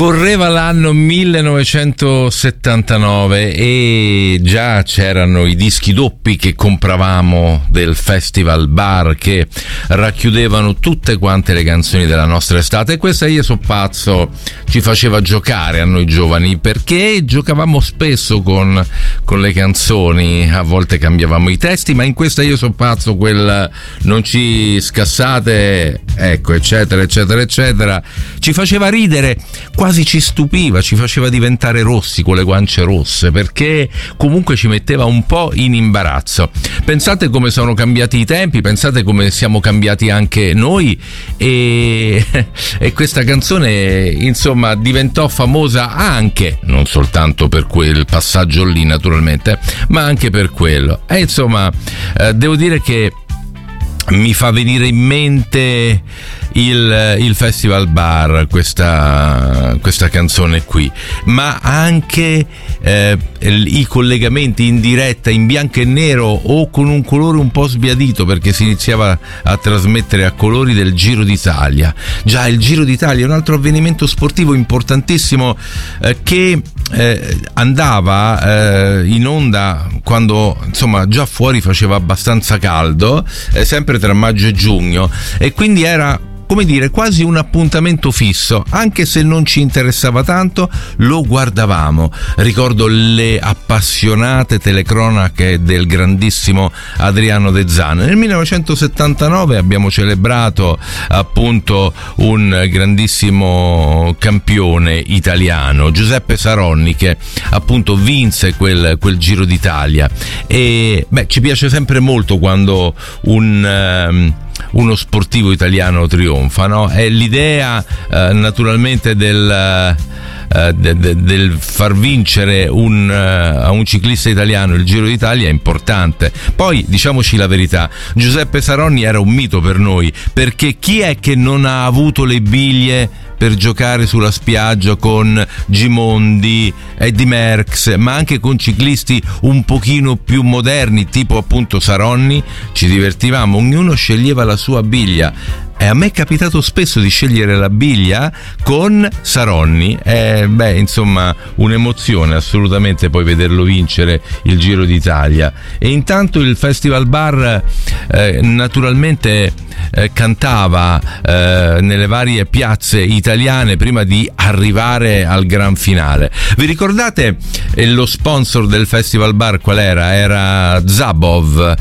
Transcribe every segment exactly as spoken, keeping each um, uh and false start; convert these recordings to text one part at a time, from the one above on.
Correva l'anno millenovecentosettantanove e già c'erano i dischi doppi che compravamo del Festival Bar, che racchiudevano tutte quante le canzoni della nostra estate, e questa Io so pazzo ci faceva giocare a noi giovani, perché giocavamo spesso con, con le canzoni, a volte cambiavamo i testi, ma in questa Io so pazzo quel non ci scassate, ecco, eccetera eccetera eccetera, ci faceva ridere, quasi ci stupiva, ci faceva diventare rossi con le guance rosse, perché comunque ci metteva un po' in imbarazzo. Pensate come sono cambiati i tempi, pensate come siamo cambiati anche noi, e, e questa canzone insomma diventò famosa anche, non soltanto per quel passaggio lì naturalmente, ma anche per quello. E insomma eh, devo dire che mi fa venire in mente il, il Festival Bar, questa, questa canzone qui, ma anche eh, i collegamenti in diretta in bianco e nero o con un colore un po' sbiadito, perché si iniziava a trasmettere a colori del Giro d'Italia. Già, il Giro d'Italia è un altro avvenimento sportivo importantissimo eh, che eh, andava eh, in onda quando insomma già fuori faceva abbastanza caldo, eh, sempre tra maggio e giugno, e quindi era, come dire, quasi un appuntamento fisso, anche se non ci interessava tanto, lo guardavamo. Ricordo le appassionate telecronache del grandissimo Adriano De Zan. Nel millenovecentosettantanove abbiamo celebrato appunto un grandissimo campione italiano, Giuseppe Saronni, che appunto vinse quel, quel Giro d'Italia, e beh, ci piace sempre molto quando un um, uno sportivo italiano trionfa, no? È l'idea eh, naturalmente del, eh, de, de, del far vincere un, uh, a un ciclista italiano il Giro d'Italia è importante. Poi diciamoci la verità, Giuseppe Saronni era un mito per noi, perché chi è che non ha avuto le biglie per giocare sulla spiaggia con Gimondi, Eddy Merckx, ma anche con ciclisti un pochino più moderni, tipo appunto Saronni? Ci divertivamo, ognuno sceglieva la sua biglia, e a me è capitato spesso di scegliere la biglia con Saronni. E beh, insomma, un'emozione assolutamente poi vederlo vincere il Giro d'Italia. E intanto il Festival Bar eh, naturalmente eh, cantava eh, nelle varie piazze italiane prima di arrivare al gran finale. Vi ricordate eh, lo sponsor del Festival Bar qual era? Era Zabov,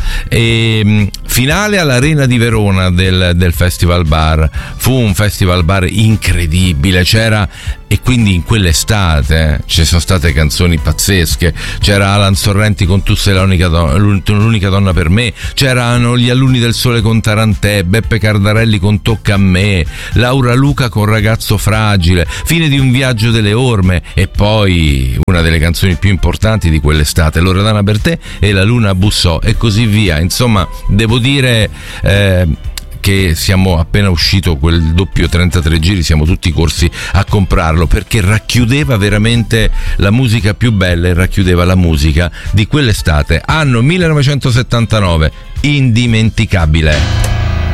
e mh, finale all'Arena di Verona del, del Festival Bar. Fu un Festival Bar incredibile, c'era, e quindi in quell'estate eh, ci sono state canzoni pazzesche. C'era Alan Sorrenti con Tu sei l'unica, don- l'unica donna per me, c'erano gli Alunni del Sole con Tarantè, Beppe Cardarelli con Tocca a me, Laura Luca con Ragazzo fragile, Fine di un viaggio delle orme, e poi una delle canzoni più importanti di quell'estate, Loredana Bertè e La luna bussò, e così via. Insomma, devo dire eh, che siamo appena uscito quel doppio trentatré giri, siamo tutti corsi a comprarlo, perché racchiudeva veramente la musica più bella e racchiudeva la musica di quell'estate, anno millenovecentosettantanove, indimenticabile.